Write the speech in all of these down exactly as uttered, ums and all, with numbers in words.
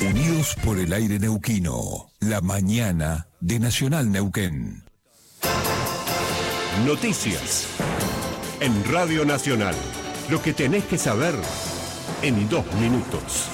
Unidos por el aire neuquino, la mañana de Nacional Neuquén. Noticias en Radio Nacional. Lo que tenés que saber en dos minutos.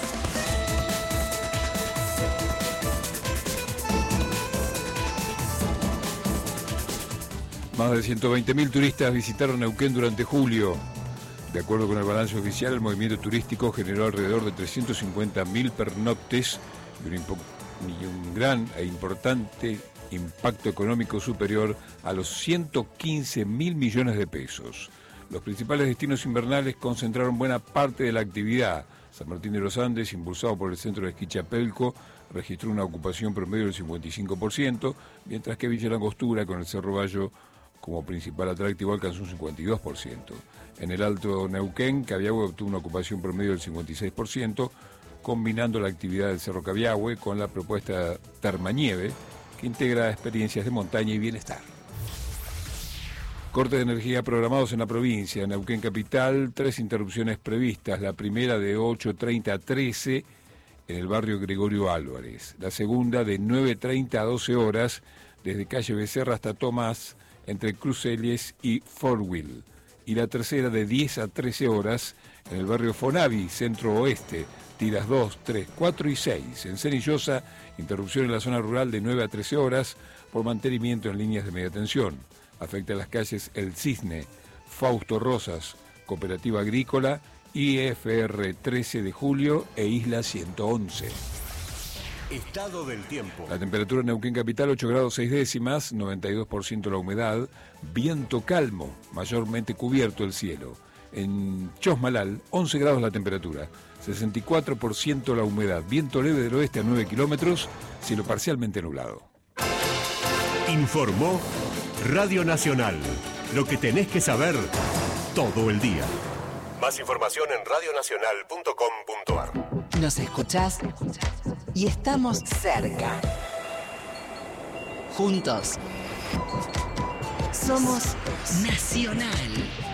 Más de ciento veinte mil turistas visitaron Neuquén durante julio. De acuerdo con el balance oficial, el movimiento turístico generó alrededor de trescientos cincuenta mil pernoctes y un, y un gran e importante impacto económico superior a los ciento quince mil millones de pesos. Los principales destinos invernales concentraron buena parte de la actividad. San Martín de los Andes, impulsado por el centro de esquí Chapelco, registró una ocupación promedio del cincuenta y cinco por ciento, mientras que Villa Langostura, con el Cerro Bayo como principal atractivo, alcanzó un cincuenta y dos por ciento. En el Alto Neuquén, Cabiahue obtuvo una ocupación promedio del cincuenta y seis por ciento, combinando la actividad del Cerro Cabiahue con la propuesta Termanieve, que integra experiencias de montaña y bienestar. Cortes de energía programados en la provincia. En Neuquén Capital, tres interrupciones previstas. La primera de ocho treinta a trece en el barrio Gregorio Álvarez. La segunda de nueve treinta a doce horas desde calle Becerra hasta Tomás, entre Crucelles y Forwil. Y la tercera de diez a trece horas en el barrio Fonavi, centro oeste, tiras dos, tres, cuatro y seis. En Cenillosa, interrupción en la zona rural de nueve a trece horas por mantenimiento en líneas de media tensión. Afecta a las calles El Cisne, Fausto Rosas, Cooperativa Agrícola, I F R trece de julio e Isla ciento once. Estado del tiempo. La temperatura en Neuquén Capital, ocho grados seis décimas, noventa y dos por ciento la humedad, viento calmo, mayormente cubierto el cielo. En Chosmalal, once grados la temperatura, sesenta y cuatro por ciento la humedad, viento leve del oeste a nueve kilómetros, cielo parcialmente nublado. Informó Radio Nacional. Lo que tenés que saber todo el día. Más información en radio nacional punto com punto a r. Nos escuchás y estamos cerca. Juntos somos Nacional.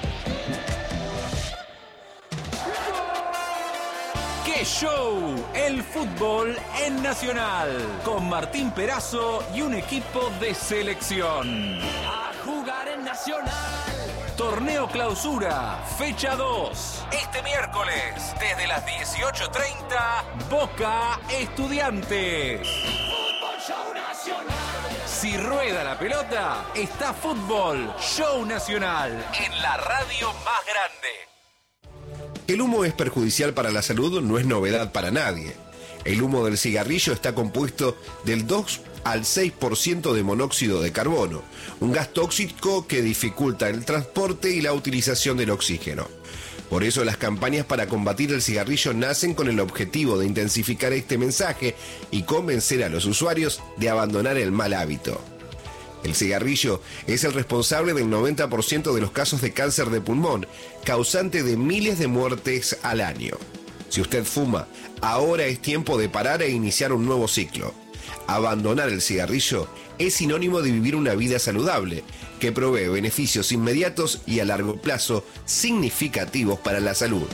¡Qué show! El fútbol en Nacional, con Martín Perazo y un equipo de selección. A jugar en Nacional. Torneo Clausura, fecha dos. Este miércoles, desde las dieciocho treinta, Boca Estudiantes. Fútbol Show Nacional. Si rueda la pelota, está Fútbol Show Nacional en la radio más grande. El humo es perjudicial para la salud, no es novedad para nadie. El humo del cigarrillo está compuesto del dos al seis por ciento de monóxido de carbono, un gas tóxico que dificulta el transporte y la utilización del oxígeno. Por eso las campañas para combatir el cigarrillo nacen con el objetivo de intensificar este mensaje y convencer a los usuarios de abandonar el mal hábito. El cigarrillo es el responsable del noventa por ciento de los casos de cáncer de pulmón, causante de miles de muertes al año. Si usted fuma, ahora es tiempo de parar e iniciar un nuevo ciclo. Abandonar el cigarrillo es sinónimo de vivir una vida saludable, que provee beneficios inmediatos y a largo plazo significativos para la salud.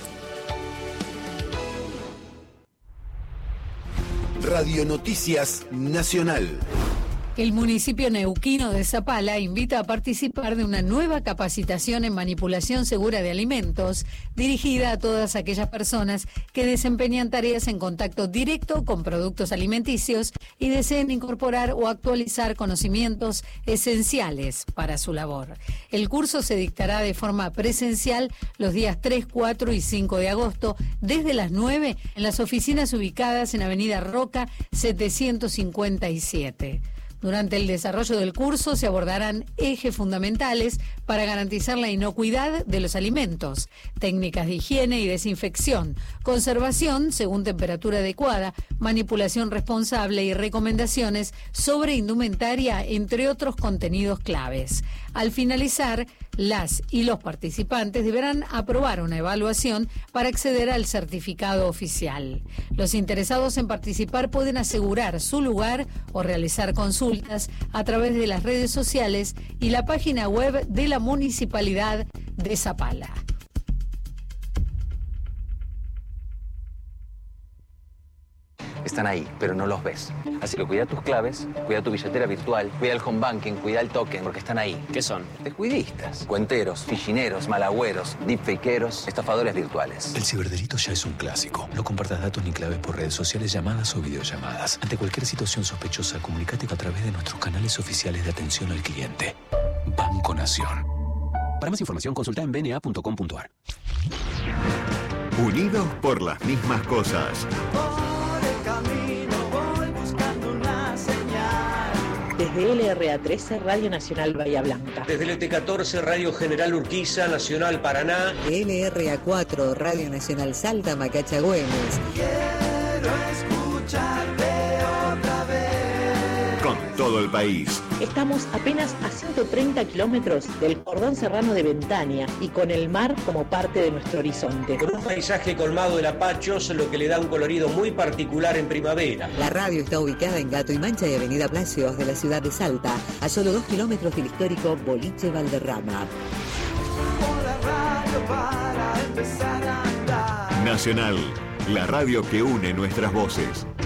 Radio Noticias Nacional. El municipio neuquino de Zapala invita a participar de una nueva capacitación en manipulación segura de alimentos, dirigida a todas aquellas personas que desempeñan tareas en contacto directo con productos alimenticios y deseen incorporar o actualizar conocimientos esenciales para su labor. El curso se dictará de forma presencial los días tres, cuatro y cinco de agosto, desde las nueve en las oficinas ubicadas en Avenida Roca setecientos cincuenta y siete. Durante el desarrollo del curso se abordarán ejes fundamentales para garantizar la inocuidad de los alimentos, técnicas de higiene y desinfección, conservación según temperatura adecuada, manipulación responsable y recomendaciones sobre indumentaria, entre otros contenidos claves. Al finalizar, las y los participantes deberán aprobar una evaluación para acceder al certificado oficial. Los interesados en participar pueden asegurar su lugar o realizar consultas a través de las redes sociales y la página web de la Municipalidad de Zapala. están ahí, pero no los ves. Así que cuida tus claves, cuida tu billetera virtual, cuida el home banking, cuida el token, porque están ahí. ¿Qué son? Descuidistas, cuenteros, fichineros, malagüeros, deepfakeros, estafadores virtuales. El ciberdelito ya es un clásico. No compartas datos ni claves por redes sociales, llamadas o videollamadas. Ante cualquier situación sospechosa, comunícate a través de nuestros canales oficiales de atención al cliente. Banco Nación. Para más información, consulta en b n a punto com punto a r. Unidos por las mismas cosas. Por el camino voy buscando una señal. Desde L R A trece, Radio Nacional Bahía Blanca. Desde L T catorce, Radio General Urquiza, Nacional Paraná. L R A cuatro, Radio Nacional Salta, Macacha Güemes. Quiero escucharte otra vez. Con todo el país. Estamos apenas a ciento treinta kilómetros del cordón serrano de Ventania y con el mar como parte de nuestro horizonte. Con un paisaje colmado de lapachos, lo que le da un colorido muy particular en primavera. La radio está ubicada en Gato y Mancha y Avenida Palacios de la ciudad de Salta, a solo dos kilómetros del histórico Boliche Valderrama. Nacional, la radio que une nuestras voces.